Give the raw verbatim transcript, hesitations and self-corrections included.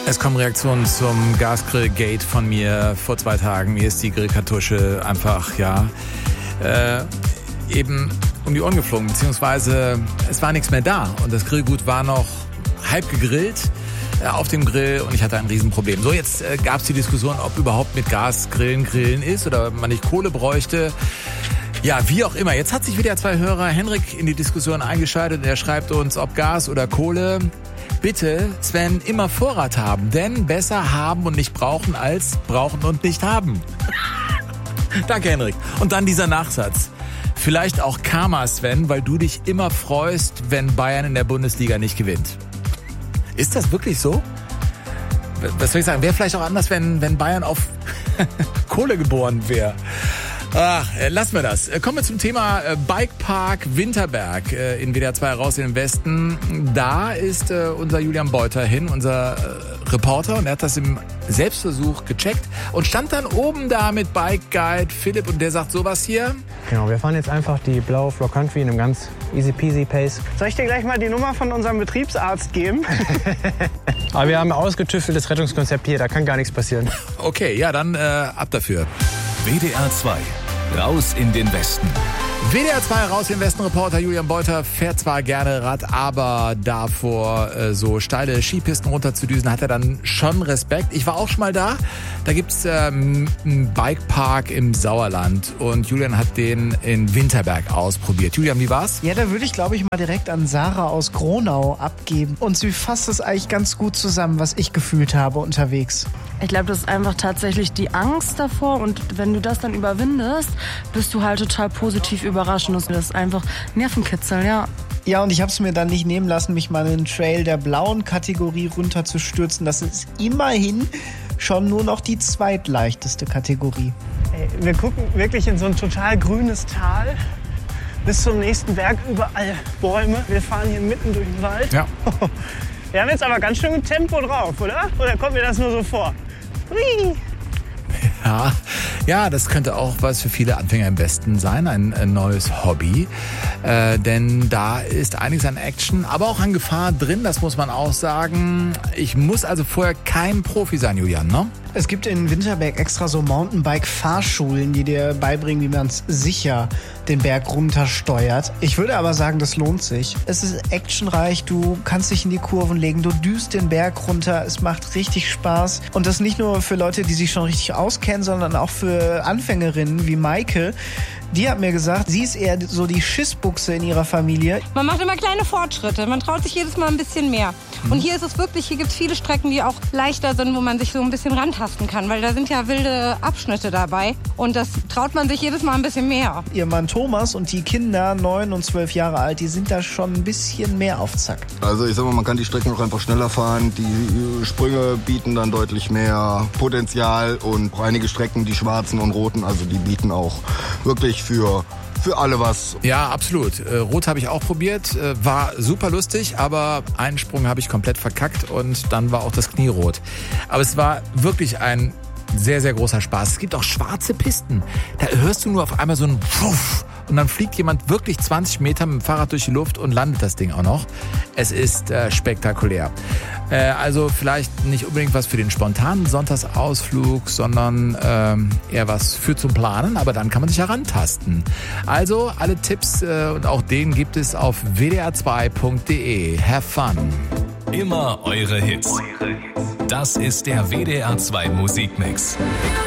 Es kommen Reaktionen zum Gasgrill-Gate von mir vor zwei Tagen. Mir ist die Grillkartusche einfach, ja, äh, eben um die Ohren geflogen. Beziehungsweise es war nichts mehr da. Und das Grillgut war noch halb gegrillt äh, auf dem Grill und ich hatte ein Riesenproblem. So, jetzt äh, gab es die Diskussion, ob überhaupt mit Gas Grillen Grillen ist oder man nicht Kohle bräuchte. Ja, wie auch immer. Jetzt hat sich wieder zwei Hörer, Henrik, in die Diskussion eingeschaltet. Er schreibt uns, ob Gas oder Kohle. Bitte, Sven, immer Vorrat haben. Denn besser haben und nicht brauchen als brauchen und nicht haben. Danke, Henrik. Und dann dieser Nachsatz. Vielleicht auch Karma, Sven, weil du dich immer freust, wenn Bayern in der Bundesliga nicht gewinnt. Ist das wirklich so? Was soll ich sagen? Wäre vielleicht auch anders, wenn, wenn Bayern auf Kohle geboren wäre. Ach, lassen wir das. Kommen wir zum Thema Bikepark Winterberg in W D R zwei raus in den Westen. Da ist unser Julian Beuter hin, unser Reporter, und er hat das im Selbstversuch gecheckt und stand dann oben da mit Bike Guide Philipp und der sagt sowas hier. Genau, wir fahren jetzt einfach die blaue Floor Country in einem ganz easy peasy Pace. Soll ich dir gleich mal die Nummer von unserem Betriebsarzt geben? Aber wir haben ein ausgetüfteltes Rettungskonzept hier, da kann gar nichts passieren. Okay, ja, dann äh, ab dafür. W D R zwei, raus in den Westen. W D R zwei raus in den Westen. Reporter Julian Beuter fährt zwar gerne Rad, aber davor äh, so steile Skipisten runterzudüsen, hat er dann schon Respekt. Ich war auch schon mal da. Da gibt's ähm, einen Bikepark im Sauerland und Julian hat den in Winterberg ausprobiert. Julian, wie war's? Ja, da würde ich, glaube ich, mal direkt an Sarah aus Gronau abgeben. Und sie fasst es eigentlich ganz gut zusammen, was ich gefühlt habe unterwegs. Ich glaube, das ist einfach tatsächlich die Angst davor und wenn du das dann überwindest, bist du halt total positiv überrascht und das ist einfach Nervenkitzel, ja. Ja, und ich habe es mir dann nicht nehmen lassen, mich mal in den Trail der blauen Kategorie runterzustürzen. Das ist immerhin schon nur noch die zweitleichteste Kategorie. Ey, wir gucken wirklich in so ein total grünes Tal. Bis zum nächsten Berg überall Bäume. Wir fahren hier mitten durch den Wald. Ja. Wir haben jetzt aber ganz schön Tempo drauf, oder? Oder kommt mir das nur so vor? Hui. Ja, ja, das könnte auch was für viele Anfänger im Westen sein, ein, ein neues Hobby. Äh, denn da ist einiges an Action, aber auch an Gefahr drin, das muss man auch sagen. Ich muss also vorher kein Profi sein, Julian, ne? Es gibt in Winterberg extra so Mountainbike-Fahrschulen, die dir beibringen, wie man es sicher den Berg runtersteuert. Ich würde aber sagen, das lohnt sich. Es ist actionreich, du kannst dich in die Kurven legen, du düst den Berg runter, es macht richtig Spaß. Und das nicht nur für Leute, die sich schon richtig auskennen, sondern auch für Anfängerinnen wie Maike. Die hat mir gesagt, sie ist eher so die Schissbuchse in ihrer Familie. Man macht immer kleine Fortschritte, man traut sich jedes Mal ein bisschen mehr. Mhm. Und hier ist es wirklich, hier gibt es viele Strecken, die auch leichter sind, wo man sich so ein bisschen rantasten kann, weil da sind ja wilde Abschnitte dabei und das traut man sich jedes Mal ein bisschen mehr. Ihr Mann Thomas und die Kinder, neun und zwölf Jahre alt, die sind da schon ein bisschen mehr auf Zack. Also ich sag mal, man kann die Strecken auch einfach schneller fahren, die Sprünge bieten dann deutlich mehr Potenzial und einige Strecken, die schwarzen und roten, also die bieten auch wirklich für, für alle was. Ja, absolut. Äh, Rot habe ich auch probiert, äh, war super lustig, aber einen Sprung habe ich komplett verkackt und dann war auch das Knie rot. Aber es war wirklich ein sehr, sehr großer Spaß. Es gibt auch schwarze Pisten. Da hörst du nur auf einmal so ein Puff und dann fliegt jemand wirklich zwanzig Meter mit dem Fahrrad durch die Luft und landet das Ding auch noch. Es ist äh, spektakulär. Äh, also vielleicht nicht unbedingt was für den spontanen Sonntagsausflug, sondern ähm, eher was für zum Planen, aber dann kann man sich herantasten. Also alle Tipps äh, und auch den gibt es auf w d r zwei punkt d e. Have fun! Immer eure Hits. Das ist der W D R zwei Musikmix.